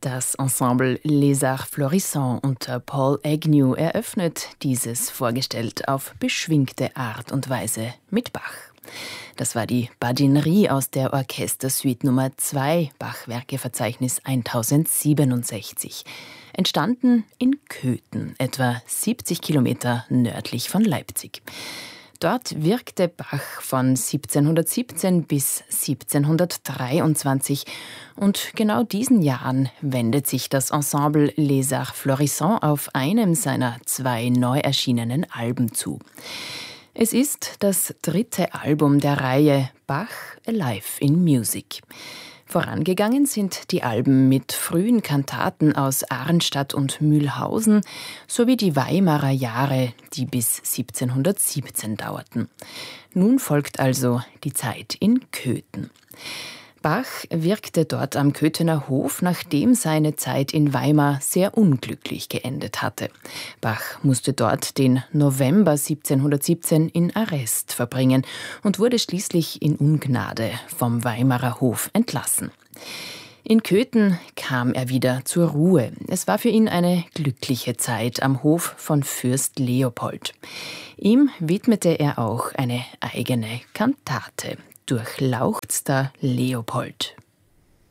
Das Ensemble Les Arts Florissants unter Paul Agnew eröffnet dieses vorgestellt auf beschwingte Art und Weise mit Bach. Das war die Badinerie aus der Orchestersuite Nummer 2, Bachwerkeverzeichnis 1067. Entstanden in Köthen, etwa 70 Kilometer nördlich von Leipzig. Dort wirkte Bach von 1717 bis 1723 und genau diesen Jahren wendet sich das Ensemble Les Arts Florissants auf einem seiner 2 neu erschienenen Alben zu. Es ist das 3. Album der Reihe Bach Alive in Music. Vorangegangen sind die Alben mit frühen Kantaten aus Arnstadt und Mühlhausen sowie die Weimarer Jahre, die bis 1717 dauerten. Nun folgt also die Zeit in Köthen. Bach wirkte dort am Köthener Hof, nachdem seine Zeit in Weimar sehr unglücklich geendet hatte. Bach musste dort den November 1717 in Arrest verbringen und wurde schließlich in Ungnade vom Weimarer Hof entlassen. In Köthen kam er wieder zur Ruhe. Es war für ihn eine glückliche Zeit am Hof von Fürst Leopold. Ihm widmete er auch eine eigene Kantate, Durchlauchzter Leopold.